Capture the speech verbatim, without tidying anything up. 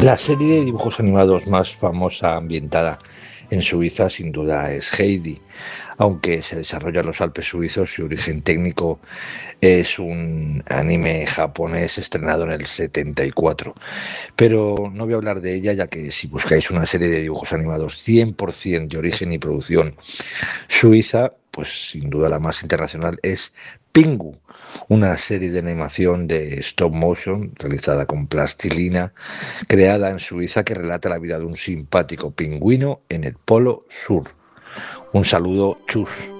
La serie de dibujos animados más famosa ambientada en Suiza sin duda es Heidi, aunque se desarrolla en los Alpes suizos. Su origen técnico es un anime japonés estrenado en el setenta y cuatro, pero no voy a hablar de ella, ya que si buscáis una serie de dibujos animados cien por ciento de origen y producción suiza, pues sin duda la más internacional es Pingu, una serie de animación de stop motion realizada con plastilina, creada en Suiza, que relata la vida de un simpático pingüino en el Polo Sur. Un saludo, chus.